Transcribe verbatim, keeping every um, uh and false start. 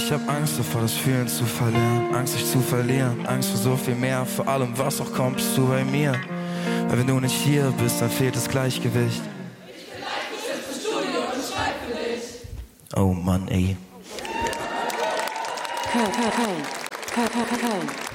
Ich hab Angst davor, das Fühlen zu verlieren, Angst dich zu verlieren, Angst vor so viel mehr, vor allem was auch kommt, bist du bei mir. Weil wenn du nicht hier bist, dann fehlt das Gleichgewicht. Ich bin eingestellt ins Studio und schreib für dich. Oh Mann, ey. Hey, hey, hey, hey, hey, hey.